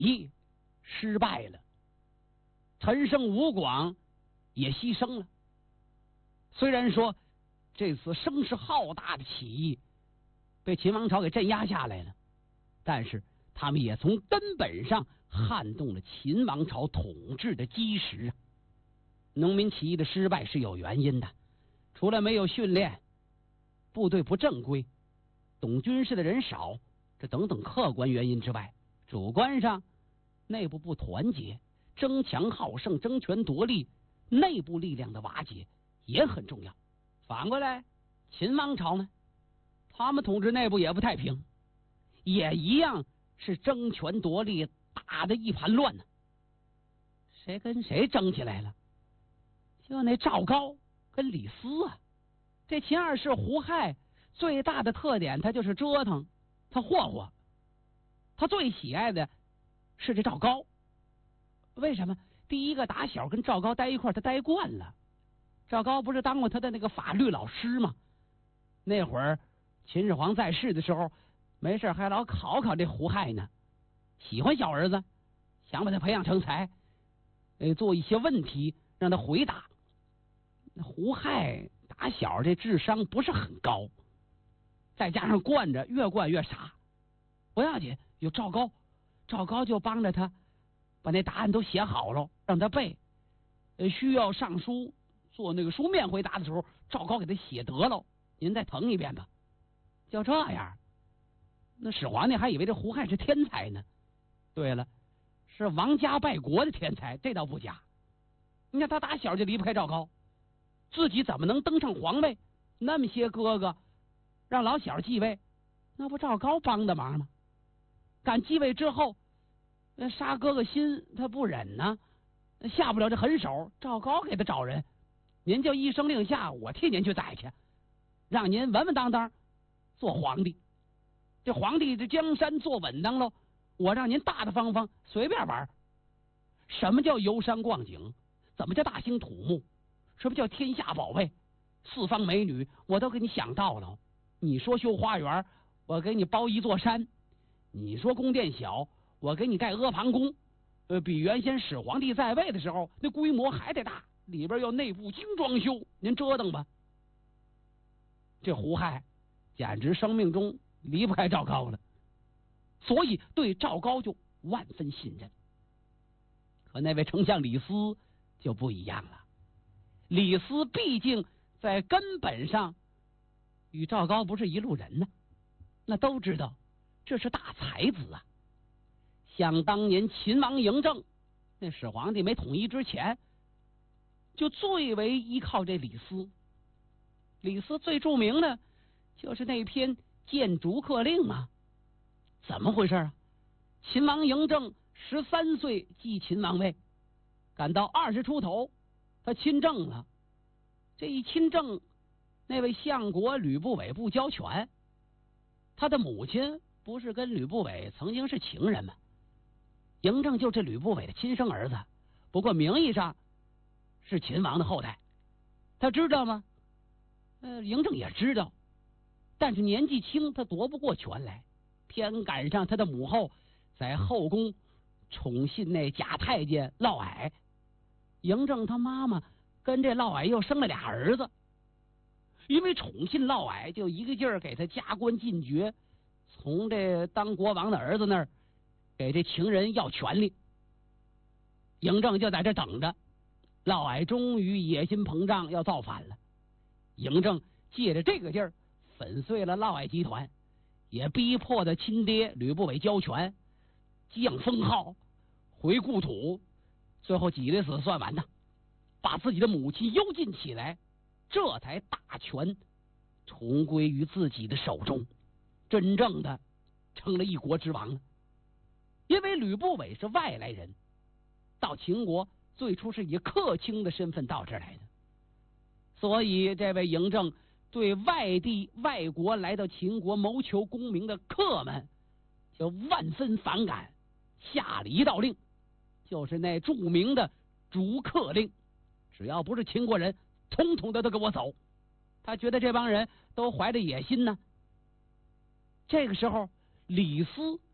义失败了，陈胜吴广也牺牲了。虽然说这次声势浩大的起义被秦王朝给镇压下来了，但是他们也从根本上撼动了秦王朝统治的基石啊。农民起义的失败是有原因的，除了没有训练，部队不正规，懂军事的人少，这等等客观原因之外，主观上内部不团结，争强好胜，争权夺利，内部力量的瓦解也很重要。反过来，秦王朝呢，他们统治内部也不太平，也一样是争权夺利，打得一盘乱呢。谁跟谁争起来了？就那赵高跟李斯啊。这秦二世胡亥最大的特点，他就是折腾，他霍霍，他最喜爱的是这赵高。为什么？第一个，打小跟赵高待一块，他待惯了。赵高不是当过他的那个法律老师吗？那会儿秦始皇在世的时候，没事还老考这胡亥呢，喜欢小儿子，想把他培养成才，做一些问题让他回答。胡亥打小这智商不是很高，再加上惯着，越惯越傻。不要紧，有赵高，赵高就帮着他把那答案都写好了，让他背。需要上书做那个书面回答的时候，赵高给他写得了，您再誊一遍吧。就这样，那始皇帝还以为这胡亥是天才呢。对了，是王家败国的天才，这倒不假。你看他打小就离不开赵高，自己怎么能登上皇位？那么些哥哥让老小继位，那不赵高帮的忙吗？赶继位之后，杀哥哥心他不忍呢，下不了这狠手。赵高给他找人，您就一声令下，我替您去宰去，让您稳稳当当做皇帝。这皇帝这江山坐稳当喽，我让您大大方方随便玩。什么叫游山逛景？怎么叫大兴土木？什么叫天下宝贝？四方美女我都给你想到了。你说修花园，我给你包一座山；你说宫殿小，我给你盖阿房宫。比原先始皇帝在位的时候那规模还得大，里边要内部精装修，您折腾吧。这胡亥简直生命中离不开赵高了，所以对赵高就万分信任。可那位丞相李斯就不一样了。李斯毕竟在根本上与赵高不是一路人呢，那都知道这是大才子啊。想当年秦王嬴政，那始皇帝没统一之前，就最为依靠这李斯。李斯最著名的就是那篇谏逐客令嘛。怎么回事啊？秦王嬴政13岁继秦王位，赶到20出头，他亲政了。这一亲政，那位相国吕不韦不交权。他的母亲不是跟吕不韦曾经是情人吗？嬴政就是吕不韦的亲生儿子，不过名义上是秦王的后代。他知道吗？嬴政也知道，但是年纪轻，他夺不过权来。偏赶上他的母后在后宫宠信那假太监嫪毐，嬴政他妈妈跟这嫪毐又生了俩儿子，因为宠信嫪毐，就一个劲儿给他加官进爵，从这当国王的儿子那儿给这情人要权力。嬴政就在这等着，嫪毐终于野心膨胀，要造反了。嬴政借着这个劲儿粉碎了嫪毐集团，也逼迫的亲爹吕不韦交权，降封号，回故土，最后挤得死算完呐，把自己的母亲幽禁起来，这才大权重归于自己的手中，真正的成了一国之王了。因为吕不韦是外来人，到秦国最初是以客卿的身份到这儿来的，所以这位嬴政对外地外国来到秦国谋求功名的客们就万分反感，下了一道令，就是那著名的逐客令，只要不是秦国人，统统的都给我走。他觉得这帮人都怀着野心呢。这个时候李斯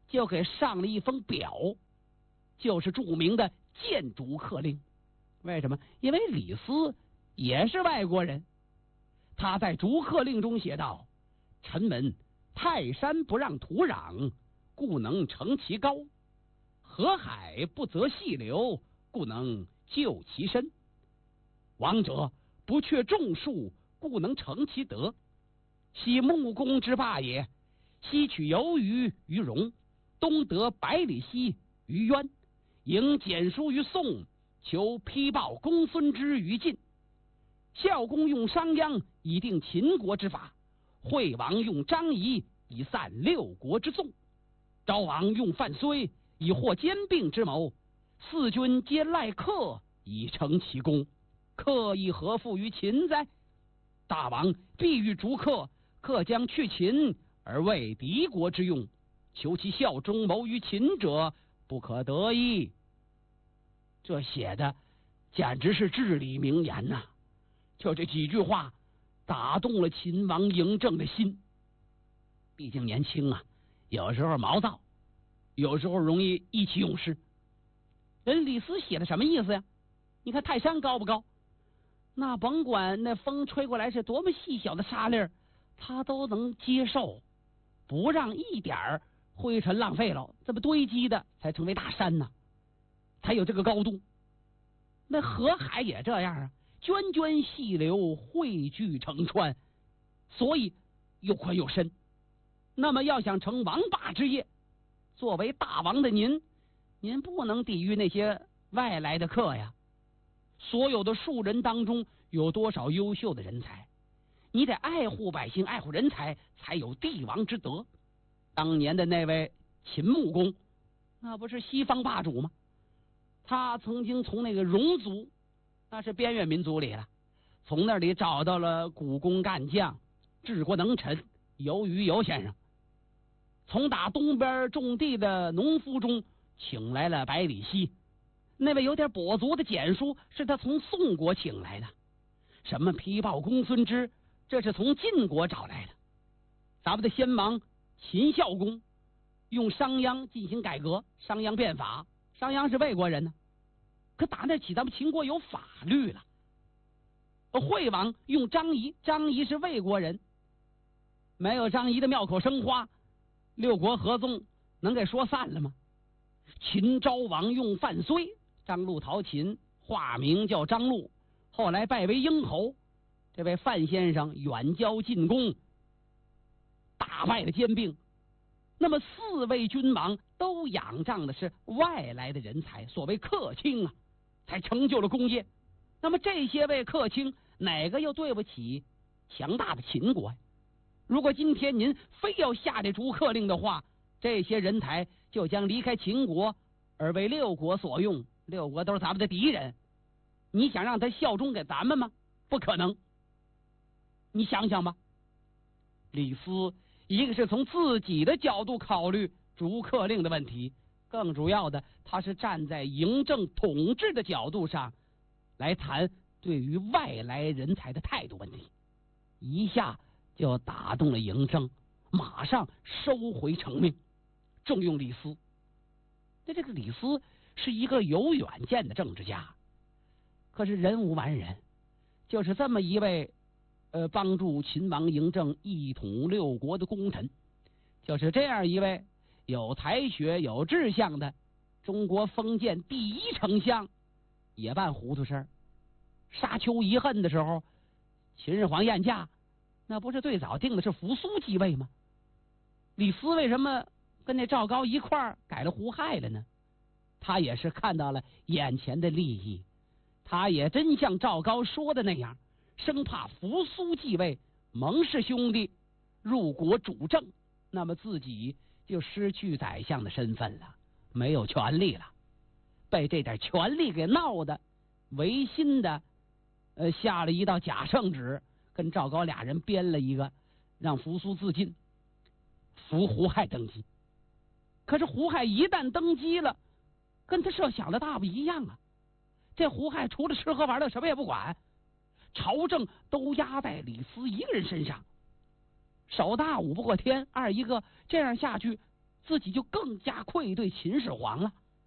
就给上了一封表，就是著名的谏逐客令。为什么？因为李斯也是外国人，他在逐客令中写道：臣闻泰山不让土壤，故能成其高；河海不择细流，故能就其深。王者不却众数，故能成其德。昔穆公之霸也，西取游鱼于戎，东得百里奚于渊，迎简书于宋，求批报公孙之于晋。孝公用商鞅以定秦国之法，惠王用张仪以散六国之纵，昭王用范睢以获兼并之谋，四君皆赖客以成其功。客亦何负于秦哉？大王必欲逐客，客将去秦而为敌国之用，求其效忠谋于秦者，不可得矣。这写的简直是至理名言呐！就这几句话打动了秦王嬴政的心。毕竟年轻啊，有时候毛躁，有时候容易意气用事。人李斯写的什么意思呀？你看泰山高不高？那甭管那风吹过来是多么细小的沙粒儿，他都能接受，不让一点灰尘浪费了，这么堆积的才成为大山呢，才有这个高度。那河海也这样啊，涓涓细流汇聚成川，所以又宽又深。那么要想成王霸之业，作为大王的您不能抵御那些外来的客呀。所有的庶人当中有多少优秀的人才？你得爱护百姓，爱护人才，才有帝王之德。当年的那位秦穆公，那不是西方霸主吗？他曾经从那个戎族，那是边缘民族里了，从那里找到了古工干将、治国能臣游于游先生，从打东边种地的农夫中请来了百里奚。那位有点跛足的简书是他从宋国请来的，什么批报公孙之，这是从晋国找来的。咱们的先王秦孝公用商鞅进行改革，商鞅变法，商鞅是魏国人呢，可打那起咱们秦国有法律了。惠王用张仪，张仪是魏国人，没有张仪的妙口生花，六国合纵能给说散了吗？秦昭王用范睢，张陆陶秦，化名叫张陆，后来拜为英侯。这位范先生远交近攻，打败了兼并。那么四位君王都仰仗的是外来的人才，所谓客卿啊，才成就了功业。那么这些位客卿哪个又对不起强大的秦国呀？如果今天您非要下这逐客令的话，这些人才就将离开秦国而为六国所用，六国都是咱们的敌人，你想让他效忠给咱们吗？不可能。你想想吧，李斯一个是从自己的角度考虑逐客令的问题，更主要的他是站在嬴政统治的角度上来谈对于外来人才的态度问题，一下就打动了嬴政，马上收回成命，重用李斯。那这个李斯是一个有远见的政治家，可是人无完人，就是这么一位帮助秦王嬴政一统六国的功臣，就是这样一位有才学有志向的中国封建第一丞相，也办糊涂事儿。沙丘遗恨的时候，秦始皇宴驾，那不是最早定的是扶苏继位吗？李斯为什么跟那赵高一块儿改了胡亥了呢？他也是看到了眼前的利益，他也真像赵高说的那样，生怕扶苏继位，蒙氏兄弟入国主政，那么自己就失去宰相的身份了，没有权力了，被这点权力给闹的，违心的下了一道假圣旨，跟赵高俩人编了一个，让扶苏自尽，扶胡亥登基。可是胡亥一旦登基了，跟他设想的大不一样啊！这胡亥除了吃喝玩乐什么也不管，朝政都压在李斯一个人身上，手大舞不过天。二一个这样下去， 自己就更加愧对秦始皇了。